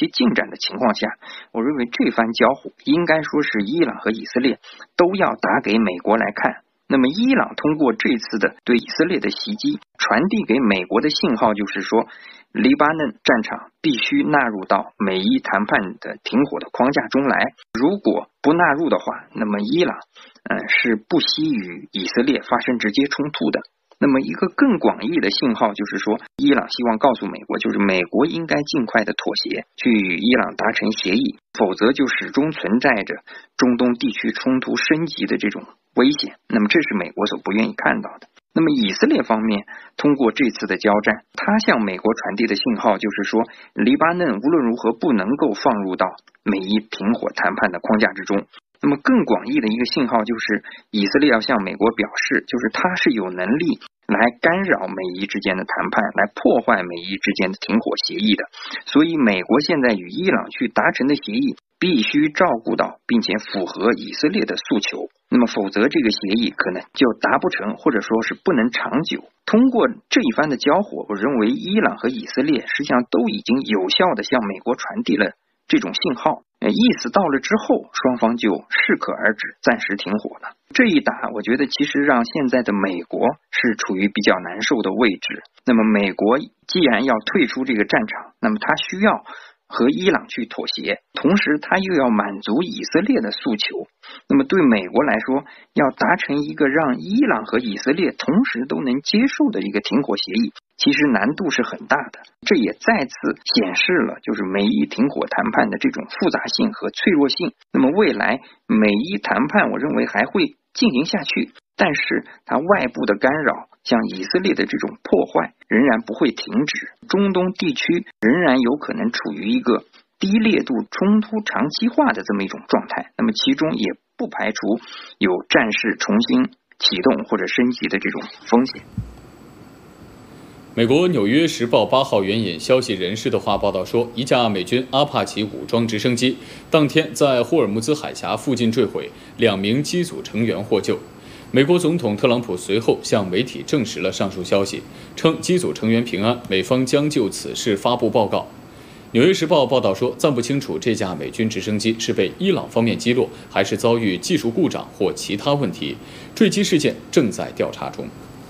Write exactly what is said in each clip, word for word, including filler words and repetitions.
些进展的情况下，我认为这番交火应该说是伊朗和以色列都要打给美国来看。那么伊朗通过这次的对以色列的袭击，传递给美国的信号就是说，黎巴嫩战场必须纳入到美伊谈判的停火的框架中来。如果不纳入的话，那么伊朗呃是不惜与以色列发生直接冲突的。那么一个更广义的信号就是说，伊朗希望告诉美国，就是美国应该尽快的妥协，去与伊朗达成协议，否则就始终存在着中东地区冲突升级的这种危险。那么这是美国所不愿意看到的。那么以色列方面通过这次的交战，他向美国传递的信号就是说，黎巴嫩无论如何不能够放入到美伊停火谈判的框架之中。那么更广义的一个信号就是，以色列要向美国表示，就是他是有能力来干扰美伊之间的谈判，来破坏美伊之间的停火协议的。所以美国现在与伊朗去达成的协议必须照顾到并且符合以色列的诉求，那么否则这个协议可能就达不成，或者说是不能长久。通过这一番的交火，我认为伊朗和以色列实际上都已经有效的向美国传递了这种信号，意思到了之后，双方就适可而止，暂时停火了。这一打我觉得其实让现在的美国是处于比较难受的位置。那么美国既然要退出这个战场，那么他需要和伊朗去妥协，同时他又要满足以色列的诉求。那么对美国来说，要达成一个让伊朗和以色列同时都能接受的一个停火协议，其实难度是很大的。这也再次显示了就是美伊停火谈判的这种复杂性和脆弱性。那么未来美伊谈判我认为还会进行下去，但是它外部的干扰，像以色列的这种破坏仍然不会停止，中东地区仍然有可能处于一个低烈度冲突长期化的这么一种状态。那么其中也不排除有战事重新启动或者升级的这种风险。 美国《纽约时报》八号援引消息人士的话报道说，一架美军阿帕奇武装直升机当天在霍尔木兹海峡附近坠毁，两名机组成员获救。美国总统特朗普随后向媒体证实了上述消息，称机组成员平安，美方将就此事发布报告。《纽约时报》报道说，暂不清楚这架美军直升机是被伊朗方面击落，还是遭遇技术故障或其他问题，坠机事件正在调查中。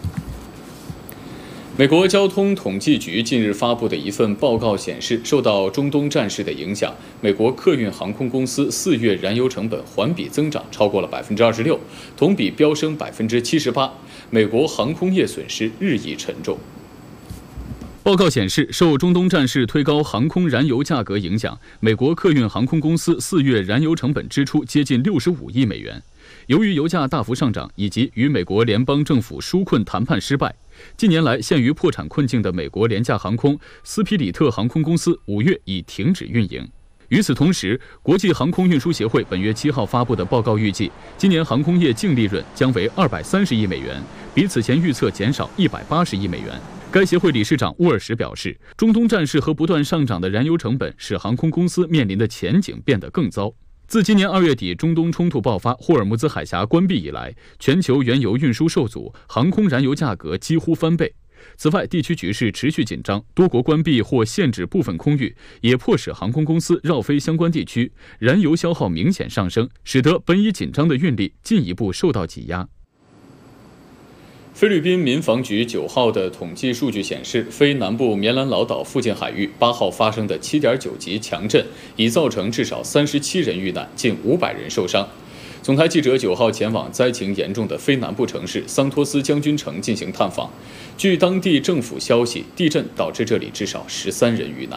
美国交通统计局近日发布的一份报告显示，受到中东战事的影响，美国客运航空公司四月燃油成本环比增长超过了百分之二十六，同比飙升百分之七十八。美国航空业损失日益沉重。报告显示，受中东战事推高航空燃油价格影响，美国客运航空公司四月燃油成本支出接近六十五亿美元。由于油价大幅上涨，以及与美国联邦政府纾困谈判失败，近年来陷于破产困境的美国廉价航空斯皮里特航空公司五月已停止运营。与此同时，国际航空运输协会本月七号发布的报告预计，今年航空业净利润将为二百三十亿美元，比此前预测减少一百八十亿美元。该协会理事长沃尔什表示，中东战事和不断上涨的燃油成本使航空公司面临的前景变得更糟。自今年二月底中东冲突爆发、霍尔木兹海峡关闭以来，全球原油运输受阻，航空燃油价格几乎翻倍。此外，地区局势持续紧张，多国关闭或限制部分空域，也迫使航空公司绕飞相关地区，燃油消耗明显上升，使得本已紧张的运力进一步受到挤压。菲律宾民防局九号的统计数据显示，菲南部棉兰老岛附近海域八号发生的七点九级强震已造成至少三十七人遇难，近五百人受伤。总台记者九号前往灾情严重的菲南部城市桑托斯将军城进行探访。据当地政府消息，地震导致这里至少十三人遇难。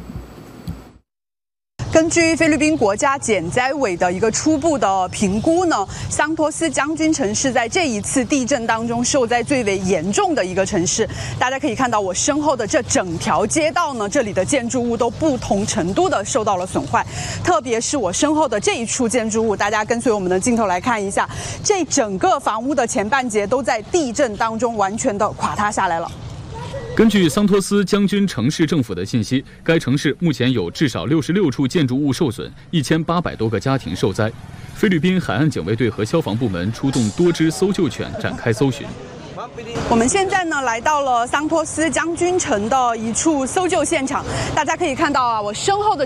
根据菲律宾国家减灾委的一个初步的评估呢，桑托斯将军城是在这一次地震当中受灾最为严重的一个城市。大家可以看到我身后的这整条街道呢，这里的建筑物都不同程度的受到了损坏，特别是我身后的这一处建筑物，大家跟随我们的镜头来看一下，这整个房屋的前半截都在地震当中完全的垮塌下来了。 根据桑托斯将军城市政府的信息，该城市目前有至少六十六处建筑物受损，一千八百多个家庭受灾。菲律宾海岸警卫队和消防部门出动多支搜救犬展开搜寻。 我们现在呢来到了桑托斯将军城的一处搜救现场，大家可以看到啊，我身后的